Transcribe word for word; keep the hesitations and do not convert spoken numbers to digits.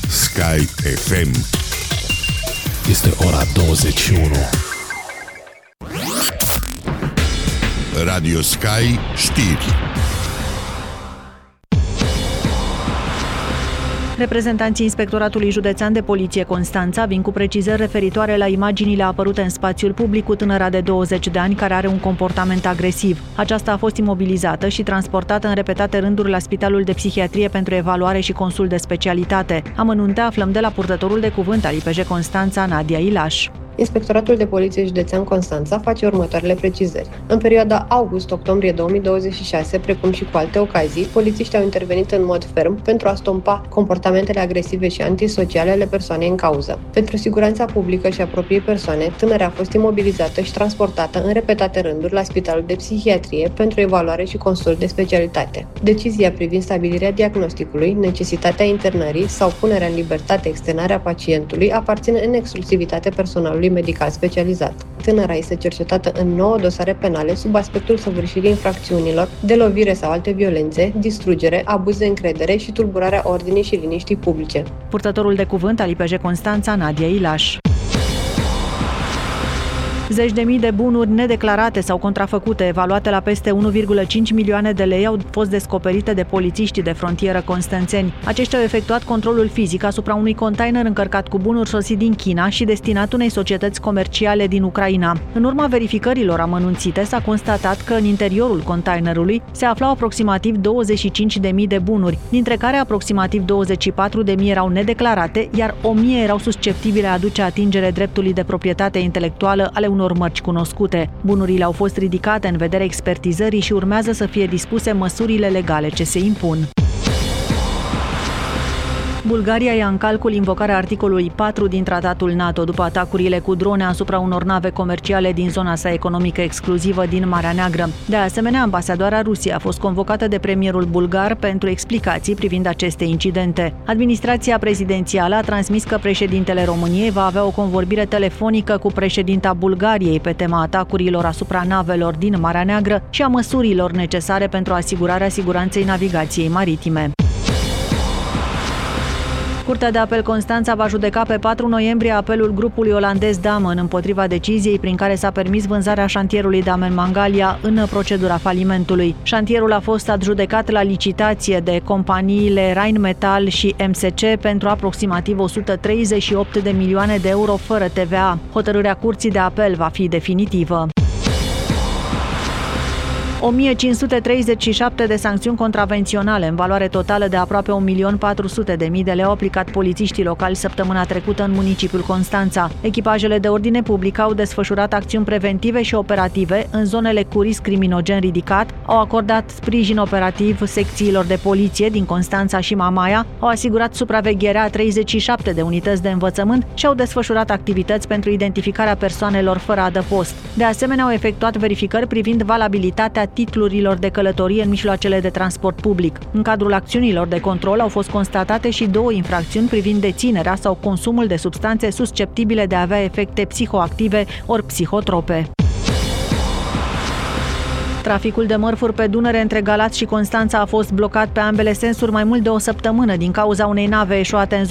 Sky F M. Este ora douăzeci și unu. Radio Sky știri. Reprezentanții Inspectoratului Județean de Poliție Constanța vin cu precizări referitoare la imaginile apărute în spațiul public cu tânăra de douăzeci de ani care are un comportament agresiv. Aceasta a fost imobilizată și transportată în repetate rânduri la Spitalul de Psihiatrie pentru evaluare și consult de specialitate. Amănunte aflăm de la purtătorul de cuvânt al I P J Constanța, Nadia Ilaș. Inspectoratul de Poliție Județean Constanța face următoarele precizări. În perioada august-octombrie două mii douăzeci și șase, precum și cu alte ocazii, polițiștii au intervenit în mod ferm pentru a stompa comportamentele agresive și antisociale ale persoanei în cauză. Pentru siguranța publică și a propriei persoane, tânăra a fost imobilizată și transportată în repetate rânduri la Spitalul de Psihiatrie pentru evaluare și consult de specialitate. Decizia privind stabilirea diagnosticului, necesitatea internării sau punerea în libertate externarea pacientului aparține în exclusivitate personalului medical specializat. Tânăra este cercetată în nouă dosare penale sub aspectul săvârșirii infracțiunilor de lovire sau alte violențe, distrugere, abuz de încredere și tulburarea ordinii și liniștii publice. Purtătorul de cuvânt al I P J Constanța, Nadia Ilaș. Zeci de mii de bunuri nedeclarate sau contrafăcute, evaluate la peste unu virgulă cinci milioane de lei, au fost descoperite de polițiștii de frontieră constanțeni. Aceștia au efectuat controlul fizic asupra unui container încărcat cu bunuri sosit din China și destinat unei societăți comerciale din Ucraina. În urma verificărilor amănunțite, s-a constatat că în interiorul containerului se aflau aproximativ douăzeci și cinci de mii de bunuri, dintre care aproximativ douăzeci și patru de mii erau nedeclarate, iar o mie erau susceptibile a aduce atingere dreptului de proprietate intelectuală ale unor mărci cunoscute. Bunurile au fost ridicate în vederea expertizării și urmează să fie dispuse măsurile legale ce se impun. Bulgaria ia în calcul invocarea articolului patru din Tratatul NATO după atacurile cu drone asupra unor nave comerciale din zona sa economică exclusivă din Marea Neagră. De asemenea, ambasadoara Rusiei a fost convocată de premierul bulgar pentru explicații privind aceste incidente. Administrația prezidențială a transmis că președintele României va avea o convorbire telefonică cu președinta Bulgariei pe tema atacurilor asupra navelor din Marea Neagră și a măsurilor necesare pentru asigurarea siguranței navigației maritime. Curtea de apel Constanța va judeca pe patru noiembrie apelul grupului olandez Damen împotriva deciziei prin care s-a permis vânzarea șantierului Damen Mangalia în procedura falimentului. Șantierul a fost adjudecat la licitație de companiile Rheinmetall și M S C pentru aproximativ o sută treizeci și opt de milioane de euro fără T V A. Hotărârea Curții de apel va fi definitivă. o mie cinci sute treizeci și șapte de sancțiuni contravenționale în valoare totală de aproape un milion patru sute de mii de lei au aplicat polițiștii locali săptămâna trecută în municipiul Constanța. Echipajele de ordine publică au desfășurat acțiuni preventive și operative în zonele cu risc criminogen ridicat, au acordat sprijin operativ secțiilor de poliție din Constanța și Mamaia, au asigurat supravegherea a treizeci și șapte de unități de învățământ și au desfășurat activități pentru identificarea persoanelor fără adăpost. De asemenea, au efectuat verificări privind valabilitatea titlurilor de călătorie în mijloacele de transport public. În cadrul acțiunilor de control au fost constatate și două infracțiuni privind deținerea sau consumul de substanțe susceptibile de a avea efecte psihoactive ori psihotrope. Traficul de mărfuri pe Dunăre între Galați și Constanța a fost blocat pe ambele sensuri mai mult de o săptămână din cauza unei nave eșuate în